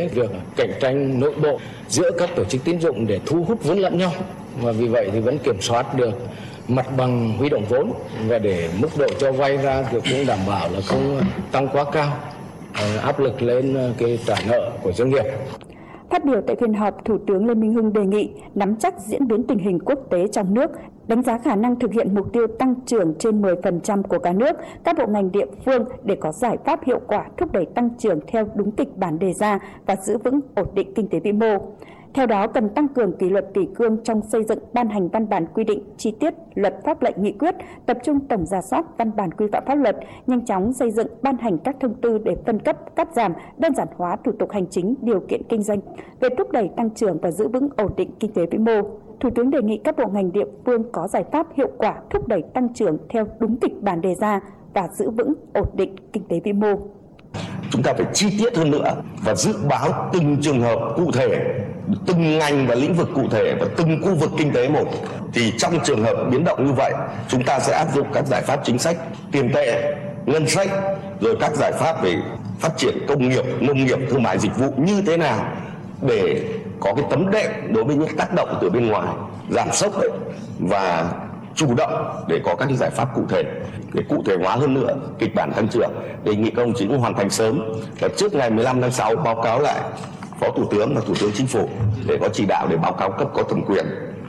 chế việc cạnh tranh nội bộ giữa các tổ chức tín dụng để thu hút vốn lẫn nhau, và vì vậy thì vẫn kiểm soát được mặt bằng huy động vốn, và để mức độ cho vay ra thì cũng đảm bảo là không tăng quá cao, áp lực lên cái trả nợ của doanh nghiệp. Phát biểu tại phiên họp, Thủ tướng Lê Minh Hưng đề nghị nắm chắc diễn biến tình hình quốc tế trong nước, đánh giá khả năng thực hiện mục tiêu tăng trưởng trên 10% của cả nước, các bộ ngành địa phương để có giải pháp hiệu quả thúc đẩy tăng trưởng theo đúng kịch bản đề ra và giữ vững ổn định kinh tế vĩ mô. Theo đó, cần tăng cường kỷ luật kỷ cương trong xây dựng ban hành văn bản quy định chi tiết luật pháp lệnh nghị quyết, tập trung tổng rà soát văn bản quy phạm pháp luật, nhanh chóng xây dựng ban hành các thông tư để phân cấp, cắt giảm, đơn giản hóa thủ tục hành chính, điều kiện kinh doanh về thúc đẩy tăng trưởng và giữ vững ổn định kinh tế vĩ mô. Thủ tướng đề nghị các bộ ngành địa phương có giải pháp hiệu quả thúc đẩy tăng trưởng theo đúng kịch bản đề ra và giữ vững ổn định kinh tế vĩ mô. Chúng ta phải chi tiết hơn nữa và dự báo từng trường hợp cụ thể, từng ngành và lĩnh vực cụ thể và từng khu vực kinh tế một. Thì trong trường hợp biến động như vậy, chúng ta sẽ áp dụng các giải pháp chính sách, tiền tệ, ngân sách, rồi các giải pháp về phát triển công nghiệp, nông nghiệp, thương mại dịch vụ như thế nào để có cái tấm đệm đối với những tác động từ bên ngoài, giảm sốc và chủ động để có các cái giải pháp cụ thể để cụ thể hóa hơn nữa kịch bản tăng trưởng. Đề nghị các ông chí cũng hoàn thành sớm và trước ngày 15 tháng 6 báo cáo lại Phó Thủ tướng và Thủ tướng Chính phủ để có chỉ đạo để báo cáo cấp có thẩm quyền.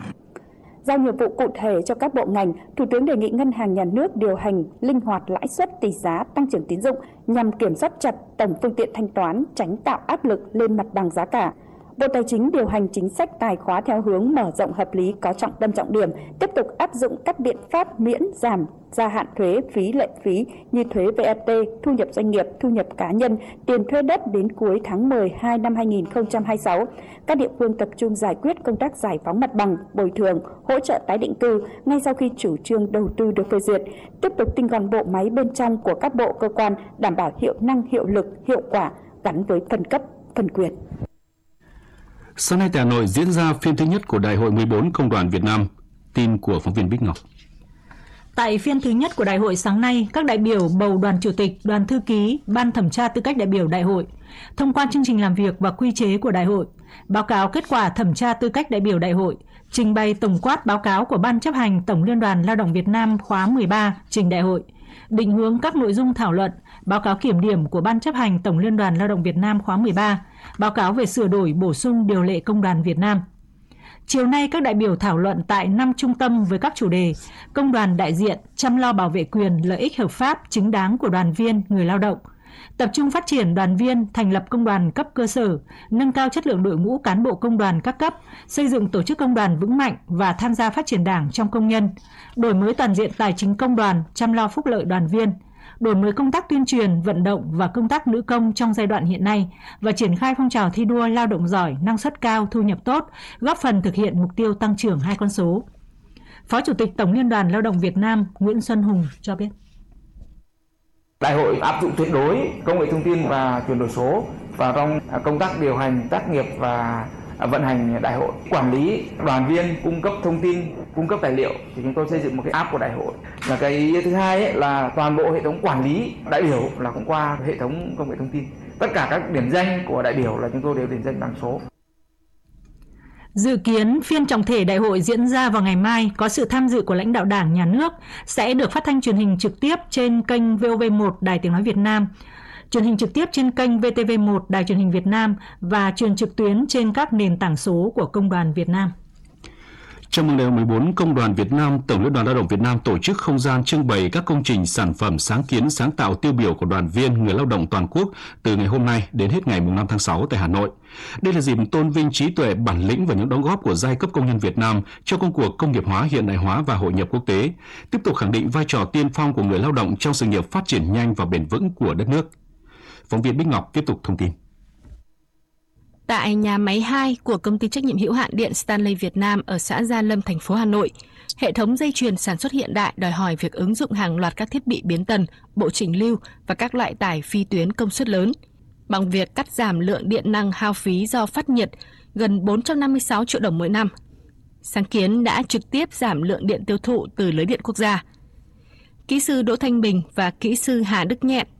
Giao nhiệm vụ cụ thể cho các bộ ngành, Thủ tướng đề nghị Ngân hàng Nhà nước điều hành linh hoạt lãi suất, tỷ giá, tăng trưởng tín dụng nhằm kiểm soát chặt tổng phương tiện thanh toán, tránh tạo áp lực lên mặt bằng giá cả. Bộ Tài chính điều hành chính sách tài khóa theo hướng mở rộng hợp lý, có trọng tâm trọng điểm, tiếp tục áp dụng các biện pháp miễn, giảm, gia hạn thuế, phí, lệ phí như thuế VAT, thu nhập doanh nghiệp, thu nhập cá nhân, tiền thuê đất đến cuối tháng 12 năm 2026. Các địa phương tập trung giải quyết công tác giải phóng mặt bằng, bồi thường, hỗ trợ tái định cư ngay sau khi chủ trương đầu tư được phê duyệt, tiếp tục tinh gọn bộ máy bên trong của các bộ cơ quan, đảm bảo hiệu năng, hiệu lực, hiệu quả gắn với phân cấp, phân quyền. Sáng nay tại Hà Nội diễn ra phiên thứ nhất của Đại hội 14 Công đoàn Việt Nam. Tin của phóng viên Bích Ngọc. Tại phiên thứ nhất của đại hội sáng nay, các đại biểu bầu đoàn chủ tịch, đoàn thư ký, ban thẩm tra tư cách đại biểu đại hội, thông qua chương trình làm việc và quy chế của đại hội, báo cáo kết quả thẩm tra tư cách đại biểu đại hội, trình bày tổng quát báo cáo của Ban chấp hành Tổng Liên đoàn Lao động Việt Nam khóa 13 trình đại hội, định hướng các nội dung thảo luận, báo cáo kiểm điểm của Ban chấp hành Tổng Liên đoàn Lao động Việt Nam khóa 13, báo cáo về sửa đổi bổ sung điều lệ Công đoàn Việt Nam. Chiều nay, các đại biểu thảo luận tại 5 trung tâm với các chủ đề: Công đoàn đại diện, chăm lo bảo vệ quyền, lợi ích hợp pháp, chính đáng của đoàn viên, người lao động; tập trung phát triển đoàn viên, thành lập công đoàn cấp cơ sở, nâng cao chất lượng đội ngũ cán bộ công đoàn các cấp, xây dựng tổ chức công đoàn vững mạnh và tham gia phát triển đảng trong công nhân; đổi mới toàn diện tài chính công đoàn, chăm lo phúc lợi đoàn viên; đổi mới công tác tuyên truyền, vận động và công tác nữ công trong giai đoạn hiện nay và triển khai phong trào thi đua lao động giỏi, năng suất cao, thu nhập tốt, góp phần thực hiện mục tiêu tăng trưởng 2 con số. Phó Chủ tịch Tổng Liên đoàn Lao động Việt Nam Nguyễn Xuân Hùng cho biết. Đại hội áp dụng tuyệt đối công nghệ thông tin và chuyển đổi số vào trong công tác điều hành, tác nghiệp và vận hành đại hội. Quản lý đoàn viên, cung cấp thông tin, cung cấp tài liệu thì chúng tôi xây dựng một cái app của đại hội. Và cái thứ hai là toàn bộ hệ thống quản lý đại biểu là cũng qua hệ thống công nghệ thông tin. Tất cả các điểm danh của đại biểu là chúng tôi đều điểm danh bằng số. Dự kiến phiên trọng thể đại hội diễn ra vào ngày mai, có sự tham dự của lãnh đạo Đảng, Nhà nước, sẽ được phát thanh truyền hình trực tiếp trên kênh VOV1 Đài Tiếng nói Việt Nam, truyền hình trực tiếp trên kênh VTV1 Đài Truyền hình Việt Nam và truyền trực tuyến trên các nền tảng số của Công đoàn Việt Nam. Chào mừng Đại hội 14 Công đoàn Việt Nam, Tổng Liên đoàn Lao động Việt Nam tổ chức không gian trưng bày các công trình, sản phẩm, sáng kiến, sáng tạo tiêu biểu của đoàn viên, người lao động toàn quốc từ ngày hôm nay đến hết ngày 5 tháng 6 tại Hà Nội. Đây là dịp tôn vinh trí tuệ, bản lĩnh và những đóng góp của giai cấp công nhân Việt Nam cho công cuộc công nghiệp hóa, hiện đại hóa và hội nhập quốc tế, tiếp tục khẳng định vai trò tiên phong của người lao động trong sự nghiệp phát triển nhanh và bền vững của đất nước. Phóng viên Bích Ngọc tiếp tục thông tin. Tại nhà máy 2 của công ty trách nhiệm hữu hạn điện Stanley Việt Nam ở xã Gia Lâm, thành phố Hà Nội, hệ thống dây chuyền sản xuất hiện đại đòi hỏi việc ứng dụng hàng loạt các thiết bị biến tần, bộ chỉnh lưu và các loại tải phi tuyến công suất lớn. Bằng việc cắt giảm lượng điện năng hao phí do phát nhiệt gần 456 triệu đồng mỗi năm, sáng kiến đã trực tiếp giảm lượng điện tiêu thụ từ lưới điện quốc gia. Kỹ sư Đỗ Thanh Bình và kỹ sư Hà Đức Nhẹn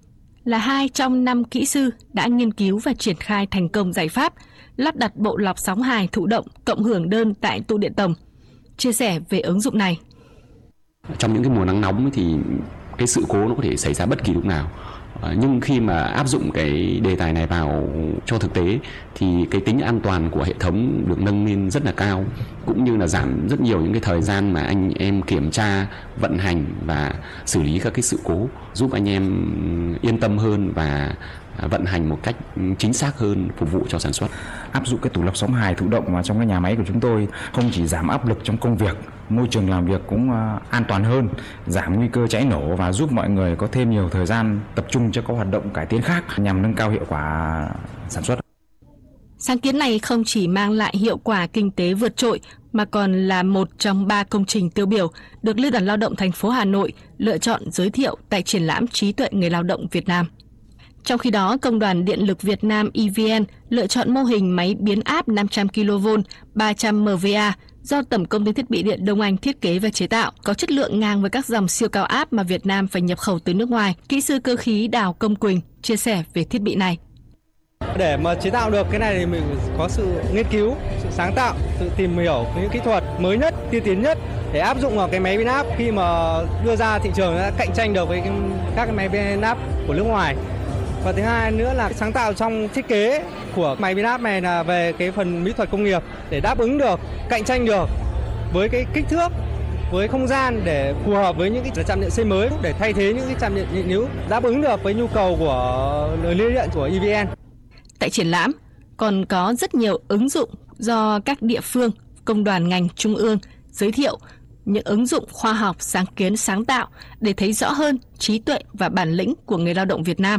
là 2 trong 5 kỹ sư đã nghiên cứu và triển khai thành công giải pháp lắp đặt bộ lọc sóng hài thụ động cộng hưởng đơn tại tụ điện tổng. Chia sẻ về ứng dụng này. Trong những cái mùa nắng nóng thì cái sự cố nó có thể xảy ra bất kỳ lúc nào. Nhưng khi mà áp dụng cái đề tài này vào cho thực tế thì cái tính an toàn của hệ thống được nâng lên rất là cao, cũng như là giảm rất nhiều những cái thời gian mà anh em kiểm tra, vận hành và xử lý các cái sự cố, giúp anh em yên tâm hơn và vận hành một cách chính xác hơn, phục vụ cho sản xuất. Áp dụng cái tủ lọc sóng hài thụ động vào trong cái nhà máy của chúng tôi không chỉ giảm áp lực trong công việc, môi trường làm việc cũng an toàn hơn, giảm nguy cơ cháy nổ và giúp mọi người có thêm nhiều thời gian tập trung cho các hoạt động cải tiến khác nhằm nâng cao hiệu quả sản xuất. Sáng kiến này không chỉ mang lại hiệu quả kinh tế vượt trội mà còn là một trong 3 công trình tiêu biểu được Liên đoàn Lao động thành phố Hà Nội lựa chọn giới thiệu tại triển lãm trí tuệ người lao động Việt Nam. Trong khi đó, Công đoàn Điện lực Việt Nam EVN lựa chọn mô hình máy biến áp 500 kV 300 MVA do Tổng công ty thiết bị điện Đông Anh thiết kế và chế tạo, có chất lượng ngang với các dòng siêu cao áp mà Việt Nam phải nhập khẩu từ nước ngoài. Kỹ sư cơ khí Đào Công Quỳnh chia sẻ về thiết bị này. Để mà chế tạo được cái này thì mình có sự nghiên cứu, sự sáng tạo, sự tìm hiểu những kỹ thuật mới nhất, tiên tiến nhất để áp dụng vào cái máy biến áp khi mà đưa ra thị trường đã cạnh tranh được với các cái máy biến áp của nước ngoài. Và thứ hai nữa là sáng tạo trong thiết kế của máy biến áp này là về cái phần mỹ thuật công nghiệp để đáp ứng được, cạnh tranh được với cái kích thước, với không gian để phù hợp với những cái trạm điện xây mới để thay thế những cái trạm điện hiện hữu, đáp ứng được với nhu cầu của lưới điện của EVN. Tại triển lãm còn có rất nhiều ứng dụng do các địa phương, công đoàn ngành trung ương giới thiệu những ứng dụng khoa học, sáng kiến, sáng tạo để thấy rõ hơn trí tuệ và bản lĩnh của người lao động Việt Nam.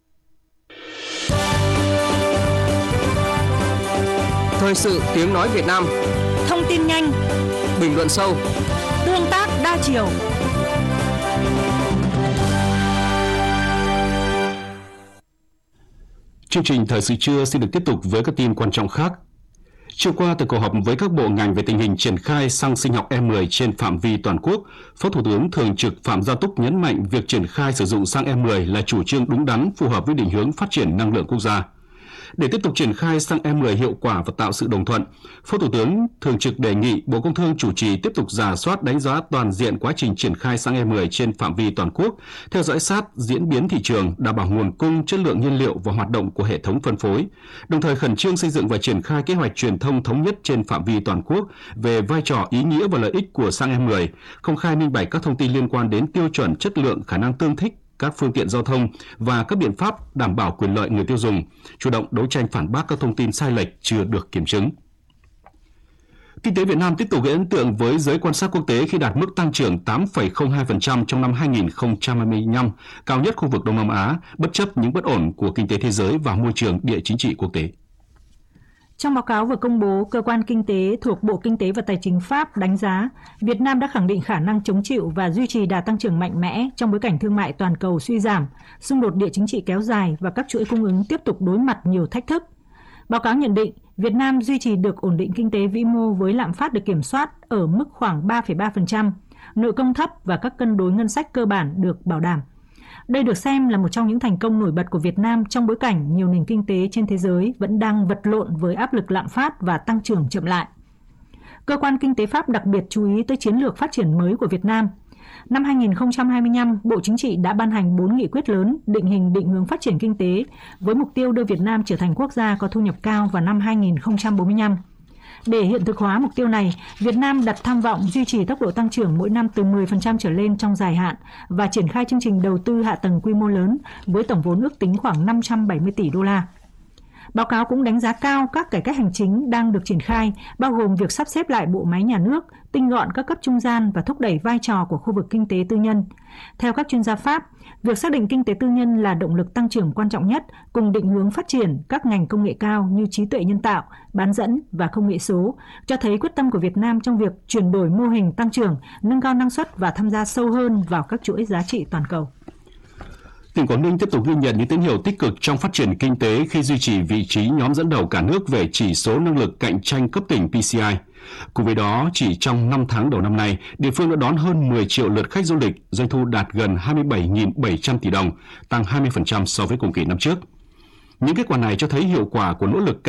Thời sự tiếng nói Việt Nam. Thông tin nhanh, bình luận sâu, tương tác đa chiều. Chương trình Thời sự trưa xin được tiếp tục với các tin quan trọng khác. Chiều qua, tại cuộc họp với các bộ ngành về tình hình triển khai xăng sinh học E10 trên phạm vi toàn quốc, Phó Thủ tướng Thường trực Phạm Gia Túc nhấn mạnh việc triển khai sử dụng xăng E10 là chủ trương đúng đắn, phù hợp với định hướng phát triển năng lượng quốc gia. Để tiếp tục triển khai xăng E10 hiệu quả và tạo sự đồng thuận, Phó Thủ tướng Thường trực đề nghị Bộ Công Thương chủ trì tiếp tục rà soát đánh giá toàn diện quá trình triển khai xăng E10 trên phạm vi toàn quốc, theo dõi sát diễn biến thị trường, đảm bảo nguồn cung, chất lượng nhiên liệu và hoạt động của hệ thống phân phối, đồng thời khẩn trương xây dựng và triển khai kế hoạch truyền thông thống nhất trên phạm vi toàn quốc về vai trò, ý nghĩa và lợi ích của xăng E10, công khai minh bạch các thông tin liên quan đến tiêu chuẩn, chất lượng, khả năng tương thích các phương tiện giao thông và các biện pháp đảm bảo quyền lợi người tiêu dùng, chủ động đấu tranh phản bác các thông tin sai lệch chưa được kiểm chứng. Kinh tế Việt Nam tiếp tục gây ấn tượng với giới quan sát quốc tế khi đạt mức tăng trưởng 8,02% trong năm 2025, cao nhất khu vực Đông Nam Á, bất chấp những bất ổn của kinh tế thế giới và môi trường địa chính trị quốc tế. Trong báo cáo vừa công bố, Cơ quan Kinh tế thuộc Bộ Kinh tế và Tài chính Pháp đánh giá Việt Nam đã khẳng định khả năng chống chịu và duy trì đà tăng trưởng mạnh mẽ trong bối cảnh thương mại toàn cầu suy giảm, xung đột địa chính trị kéo dài và các chuỗi cung ứng tiếp tục đối mặt nhiều thách thức. Báo cáo nhận định Việt Nam duy trì được ổn định kinh tế vĩ mô với lạm phát được kiểm soát ở mức khoảng 3,3%, nợ công thấp và các cân đối ngân sách cơ bản được bảo đảm. Đây được xem là một trong những thành công nổi bật của Việt Nam trong bối cảnh nhiều nền kinh tế trên thế giới vẫn đang vật lộn với áp lực lạm phát và tăng trưởng chậm lại. Cơ quan Kinh tế Pháp đặc biệt chú ý tới chiến lược phát triển mới của Việt Nam. Năm 2025, Bộ Chính trị đã ban hành 4 nghị quyết lớn định hình định hướng phát triển kinh tế với mục tiêu đưa Việt Nam trở thành quốc gia có thu nhập cao vào năm 2045. Để hiện thực hóa mục tiêu này, Việt Nam đặt tham vọng duy trì tốc độ tăng trưởng mỗi năm từ 10% trở lên trong dài hạn và triển khai chương trình đầu tư hạ tầng quy mô lớn với tổng vốn ước tính khoảng 570 tỷ đô la. Báo cáo cũng đánh giá cao các cải cách hành chính đang được triển khai, bao gồm việc sắp xếp lại bộ máy nhà nước, tinh gọn các cấp trung gian và thúc đẩy vai trò của khu vực kinh tế tư nhân. Theo các chuyên gia Pháp, việc xác định kinh tế tư nhân là động lực tăng trưởng quan trọng nhất cùng định hướng phát triển các ngành công nghệ cao như trí tuệ nhân tạo, bán dẫn và công nghệ số, cho thấy quyết tâm của Việt Nam trong việc chuyển đổi mô hình tăng trưởng, nâng cao năng suất và tham gia sâu hơn vào các chuỗi giá trị toàn cầu. tỉnh Quảng Ninh tiếp tục ghi nhận những tín hiệu tích cực trong phát triển kinh tế khi duy trì vị trí nhóm dẫn đầu cả nước về chỉ số năng lực cạnh tranh cấp tỉnh PCI. Cùng với đó, chỉ trong 5 tháng đầu năm nay, địa phương đã đón hơn 10 triệu lượt khách du lịch, doanh thu đạt gần 27.700 tỷ đồng, tăng 20% so với cùng kỳ năm trước. Những kết quả này cho thấy hiệu quả của nỗ lực